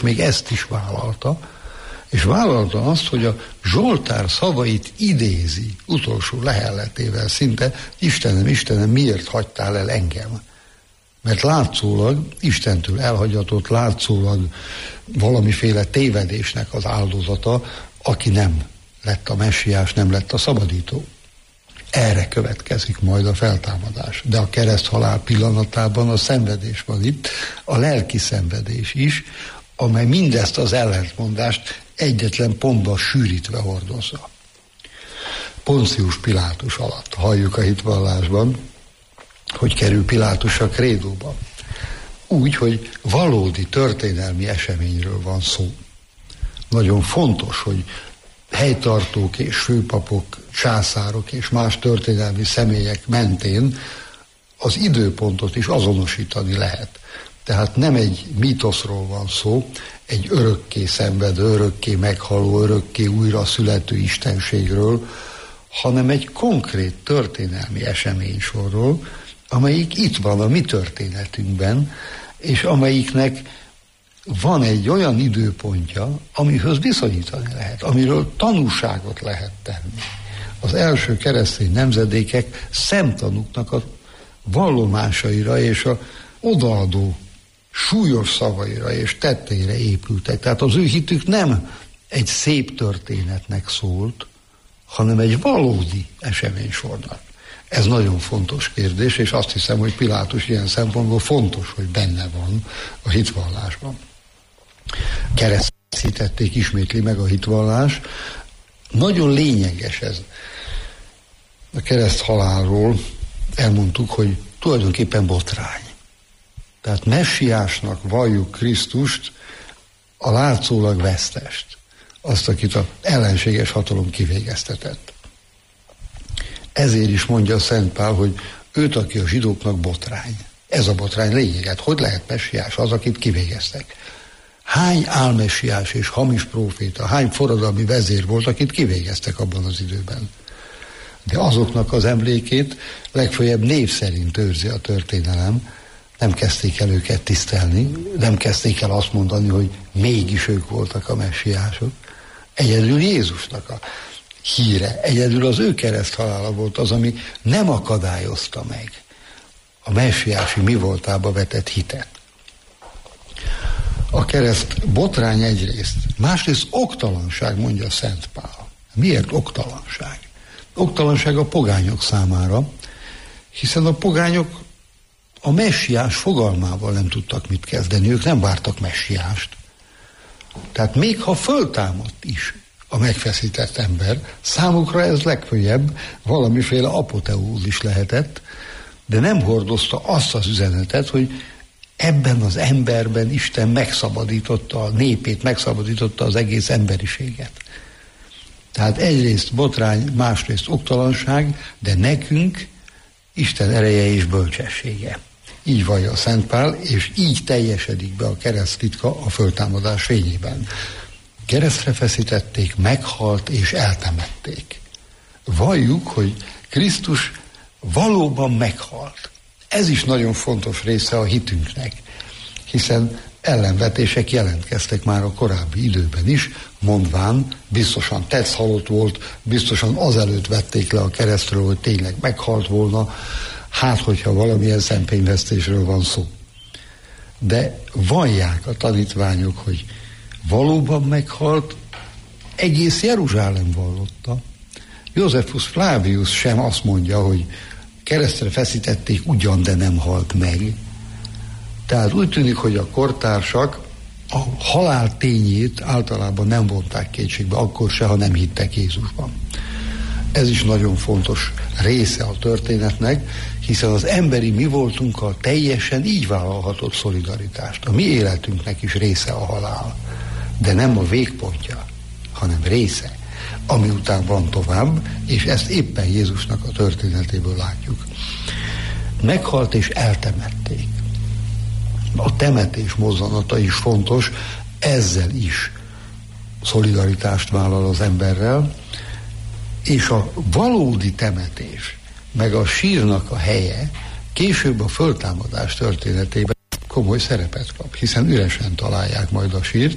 még ezt is vállalta, és vállalta azt, hogy a Zsoltár szavait idézi utolsó lehelletével szinte: Istenem, Istenem, miért hagytál el engem? Mert látszólag Istentől elhagyatott, látszólag valamiféle tévedésnek az áldozata, aki nem lett a messiás, nem lett a szabadító. Erre következik majd a feltámadás. De a kereszthalál pillanatában a szenvedés van itt, a lelki szenvedés is, amely mindezt az ellentmondást egyetlen pontban sűrítve hordozza. Poncius Pilátus alatt halljuk a hitvallásban, hogy kerül Pilátus a krédóba. Úgy, hogy valódi történelmi eseményről van szó. Nagyon fontos, hogy helytartók és főpapok, császárok és más történelmi személyek mentén az időpontot is azonosítani lehet. Tehát nem egy mítoszról van szó, egy örökké szenvedő, örökké meghaló, örökké újra születő istenségről, hanem egy konkrét történelmi eseménysorról, amelyik itt van a mi történetünkben, és amelyiknek van egy olyan időpontja, amihöz viszonyítani lehet, amiről tanúságot lehet tenni. Az első keresztény nemzedékek szemtanúknak a vallomásaira és a odaadó súlyos szavaira és tetteire épültek. Tehát az ő hitük nem egy szép történetnek szólt, hanem egy valódi eseménysornak. Ez nagyon fontos kérdés, és azt hiszem, hogy Pilátus ilyen szempontból fontos, hogy benne van a hitvallásban. Keresztítették, ismétli meg a hitvallás. Nagyon lényeges ez. A kereszthalálról elmondtuk, hogy tulajdonképpen botrány. Tehát messiásnak valljuk Krisztust, a látszólag vesztest, azt, akit az ellenséges hatalom kivégeztetett. Ezért is mondja a Szent Pál, hogy őt, aki a zsidóknak botrány. Ez a botrány lényeget. Hogy lehet messiás az, akit kivégeztek? Hány álmessiás és hamis próféta, hány forradalmi vezér volt, akit kivégeztek abban az időben? De azoknak az emlékét legfeljebb név szerint őrzi a történelem. Nem kezdték el őket tisztelni, nem kezdték el azt mondani, hogy mégis ők voltak a messiások. Egyedül Jézusnak a híre, egyedül az ő kereszthalála volt az, ami nem akadályozta meg a messiási mi voltába vetett hitet. A kereszt botrány egyrészt, másrészt oktalanság, mondja Szent Pál. Miért oktalanság? Oktalanság a pogányok számára, hiszen a pogányok a messiás fogalmával nem tudtak mit kezdeni, ők nem vártak messiást. Tehát még ha föltámadt is a megfeszített ember, számukra ez legfőjebb valamiféle apoteózis lehetett, de nem hordozta azt az üzenetet, hogy ebben az emberben Isten megszabadította a népét, megszabadította az egész emberiséget. Tehát egyrészt botrány, másrészt oktalanság, de nekünk Isten ereje és bölcsessége. Így vallja a Szent Pál, és így teljesedik be a kereszt titka a föltámadás fényében. Keresztre feszítették, meghalt és eltemették. Valljuk, hogy Krisztus valóban meghalt. Ez is nagyon fontos része a hitünknek, hiszen ellenvetések jelentkeztek már a korábbi időben is, mondván biztosan tetsz halott volt, biztosan azelőtt vették le a keresztről, hogy tényleg meghalt volna, hát hogyha valamilyen szempényvesztésről van szó. De vallják a tanítványok, hogy valóban meghalt, egész Jeruzsálem vallotta. Józsefus Flavius sem azt mondja, hogy keresztre feszítették ugyan, de nem halt meg. Tehát úgy tűnik, hogy a kortársak a halál tényét általában nem vonták kétségbe, akkor se, ha nem hittek Jézusban. Ez is nagyon fontos része a történetnek, hiszen az emberi mi voltunkkal teljesen így vállalhatott szolidaritást. A mi életünknek is része a halál, de nem a végpontja, hanem része, ami után van tovább, és ezt éppen Jézusnak a történetéből látjuk. Meghalt és eltemették. A temetés mozzanata is fontos, ezzel is szolidaritást vállal az emberrel, és a valódi temetés, meg a sírnak a helye később a föltámadás történetében komoly szerepet kap, hiszen üresen találják majd a sírt,